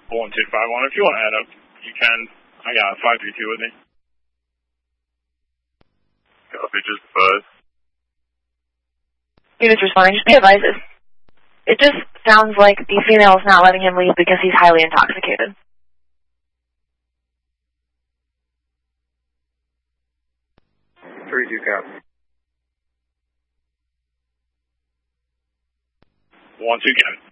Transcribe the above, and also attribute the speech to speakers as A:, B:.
A: 1251. If you want to add up, you can. I got 532 with me.
B: Copy, just buzz.
C: Units responding. Just be advised. It just sounds like the female is not letting him leave because he's highly intoxicated.
B: Three, two, copy.
A: 12, Kevin.